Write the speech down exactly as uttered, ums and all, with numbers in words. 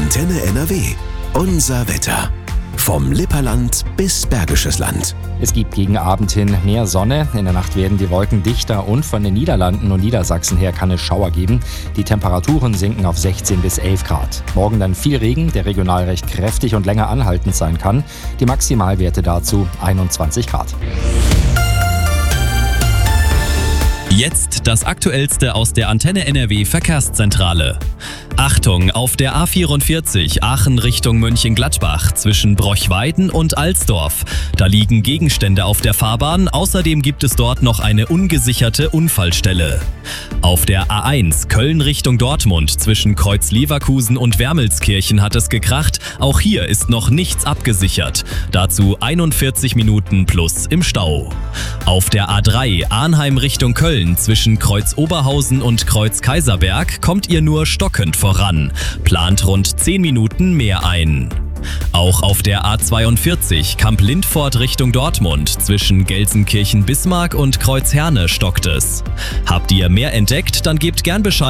Antenne N R W. Unser Wetter. Vom Lipperland bis Bergisches Land. Es gibt gegen Abend hin mehr Sonne. In der Nacht werden die Wolken dichter und von den Niederlanden und Niedersachsen her kann es Schauer geben. Die Temperaturen sinken auf sechzehn bis elf Grad. Morgen dann viel Regen, der regional recht kräftig und länger anhaltend sein kann. Die Maximalwerte dazu einundzwanzig Grad. Jetzt das Aktuellste aus der Antenne N R W Verkehrszentrale. Achtung, auf der A vierundvierzig Aachen Richtung Mönchengladbach zwischen Brochweiden und Alsdorf. Da liegen Gegenstände auf der Fahrbahn, außerdem gibt es dort noch eine ungesicherte Unfallstelle. Auf der A eins Köln Richtung Dortmund zwischen Kreuz-Leverkusen und Wermelskirchen hat es gekracht, auch hier ist noch nichts abgesichert. Dazu einundvierzig Minuten plus im Stau. Auf der A drei Arnheim Richtung Köln zwischen Kreuz-Oberhausen und Kreuz-Kaiserberg kommt ihr nur stockend voran. Plant rund zehn Minuten mehr ein. Auch auf der A zweiundvierzig Kamp-Lindfort Richtung Dortmund zwischen Gelsenkirchen-Bismarck und Kreuzherne stockt es. Habt ihr mehr entdeckt, dann gebt gern Bescheid.